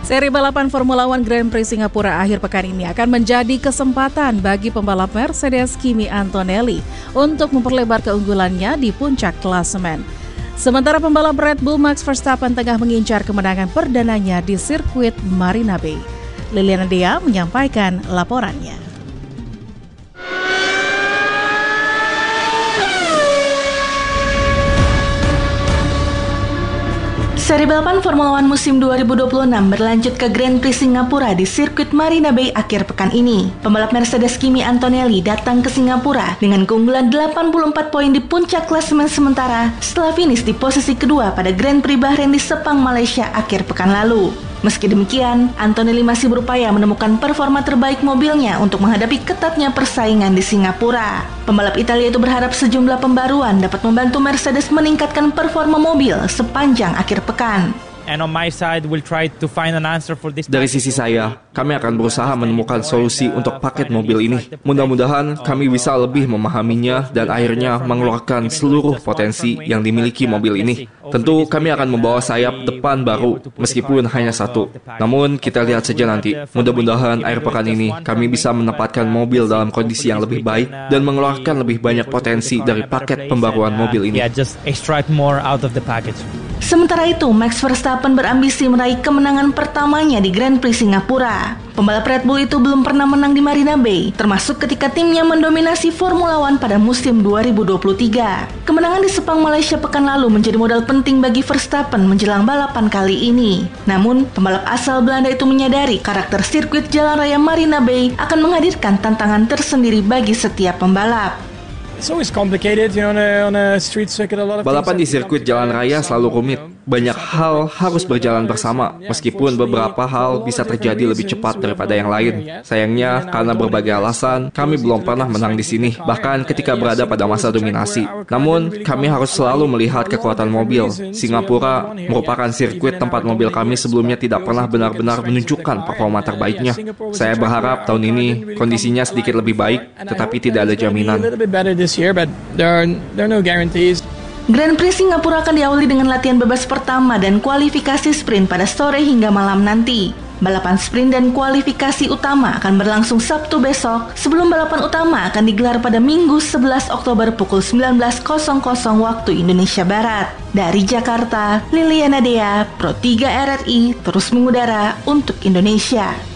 Seri balapan Formula One Grand Prix Singapura akhir pekan ini akan menjadi kesempatan bagi pembalap Mercedes Kimi Antonelli untuk memperlebar keunggulannya di puncak klasemen. Sementara pembalap Red Bull Max Verstappen tengah mengincar kemenangan perdananya di sirkuit Marina Bay. Liliana Dea menyampaikan laporannya. Seri balapan Formula One musim 2026 berlanjut ke Grand Prix Singapura di sirkuit Marina Bay akhir pekan ini. Pembalap Mercedes Kimi Antonelli datang ke Singapura dengan keunggulan 84 poin di puncak klasemen sementara setelah finish di posisi kedua pada Grand Prix Bahrain di Sepang, Malaysia akhir pekan lalu. Meski demikian, Antonelli masih berupaya menemukan performa terbaik mobilnya untuk menghadapi ketatnya persaingan di Singapura. Pembalap Italia itu berharap sejumlah pembaruan dapat membantu Mercedes meningkatkan performa mobil sepanjang akhir pekan. Dari sisi saya, kami akan berusaha menemukan solusi untuk paket mobil ini. Mudah-mudahan kami bisa lebih memahaminya dan akhirnya mengeluarkan seluruh potensi yang dimiliki mobil ini. Tentu kami akan membawa sayap depan baru, meskipun hanya satu. Namun kita lihat saja nanti. Mudah-mudahan akhir pekan ini kami bisa menempatkan mobil dalam kondisi yang lebih baik dan mengeluarkan lebih banyak potensi dari paket pembaruan mobil ini. Sementara itu, Max Verstappen berambisi meraih kemenangan pertamanya di Grand Prix Singapura. Pembalap Red Bull itu belum pernah menang di Marina Bay, termasuk ketika timnya mendominasi Formula One pada musim 2023. Kemenangan di Sepang, Malaysia pekan lalu menjadi modal penting bagi Verstappen menjelang balapan kali ini. Namun, pembalap asal Belanda itu menyadari karakter sirkuit jalan raya Marina Bay akan menghadirkan tantangan tersendiri bagi setiap pembalap. Balapan di sirkuit jalan raya selalu rumit. Banyak hal harus berjalan bersama, meskipun beberapa hal bisa terjadi lebih cepat daripada yang lain. Sayangnya, karena berbagai alasan, kami belum pernah menang di sini, bahkan ketika berada pada masa dominasi. Namun, kami harus selalu melihat kekuatan mobil. Singapura merupakan sirkuit tempat mobil kami sebelumnya tidak pernah benar-benar menunjukkan performa terbaiknya. Saya berharap tahun ini kondisinya sedikit lebih baik, tetapi tidak ada jaminan. Grand Prix Singapura akan diawali dengan latihan bebas pertama dan kualifikasi sprint pada sore hingga malam nanti. Balapan sprint dan kualifikasi utama akan berlangsung Sabtu besok, sebelum balapan utama akan digelar pada Minggu 11 Oktober pukul 19.00 waktu Indonesia Barat. Dari Jakarta, Liliana Dea, Pro 3 RRI, terus mengudara untuk Indonesia.